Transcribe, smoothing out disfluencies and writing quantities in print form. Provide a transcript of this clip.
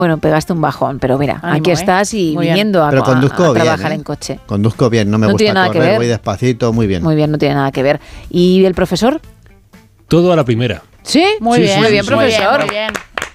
Bueno, pegaste un bajón, pero mira, Ánimo, aquí estás y muy viniendo a trabajar bien, en coche. Conduzco bien, no me tiene gusta nada que correr, ver. voy despacito, muy bien. Muy bien, no tiene nada que ver. ¿Y el profesor? Todo a la primera. ¿Sí? Muy Sí, bien, sí, muy bien, sí, profesor. Muy bien.